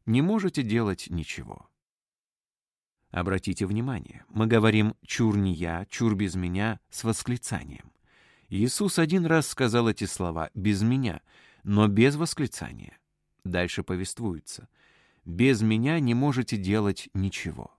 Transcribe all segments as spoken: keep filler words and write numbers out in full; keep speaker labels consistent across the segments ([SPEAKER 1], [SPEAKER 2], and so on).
[SPEAKER 1] не можете делать ничего. Обратите внимание, мы говорим «чур не я, чур без меня» с восклицанием. Иисус один раз сказал эти слова «без меня», но без восклицания. Дальше повествуется: «Без меня не можете делать ничего».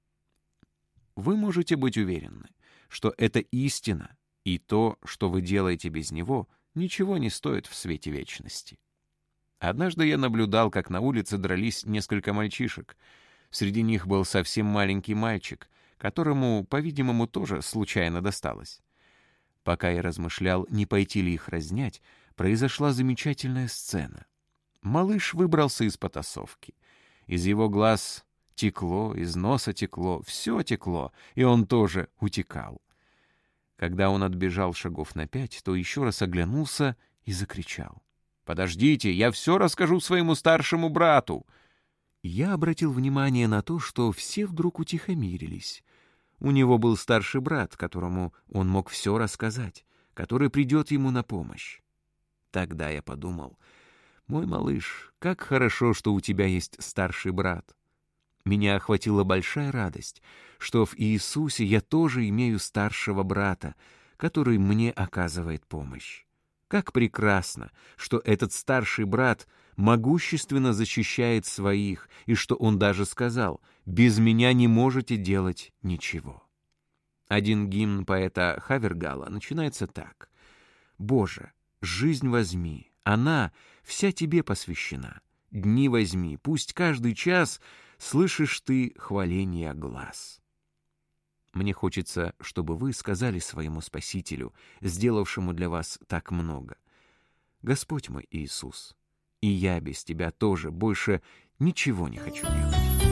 [SPEAKER 1] Вы можете быть уверены, что это истина, и то, что вы делаете без Него, ничего не стоит в свете вечности. Однажды я наблюдал, как на улице дрались несколько мальчишек. Среди них был совсем маленький мальчик, которому, по-видимому, тоже случайно досталось. Пока я размышлял, не пойти ли их разнять, произошла замечательная сцена. Малыш выбрался из потасовки. Из его глаз текло, из носа текло, все текло, и он тоже утекал. Когда он отбежал шагов на пять, то еще раз оглянулся и закричал: «Подождите, я все расскажу своему старшему брату!» Я обратил внимание на то, что все вдруг утихомирились. У него был старший брат, которому он мог все рассказать, который придет ему на помощь. Тогда я подумал: «Мой малыш, как хорошо, что у тебя есть старший брат». Меня охватила большая радость, что в Иисусе я тоже имею старшего брата, который мне оказывает помощь. Как прекрасно, что этот старший брат могущественно защищает своих, и что он даже сказал: «Без меня не можете делать ничего». Один гимн поэта Хавергала начинается так: «Боже, жизнь возьми, она вся тебе посвящена. Дни возьми, пусть каждый час слышишь ты хваления глас». Мне хочется, чтобы вы сказали своему Спасителю, сделавшему для вас так много: «Господь мой Иисус, и я без Тебя тоже больше ничего не хочу делать».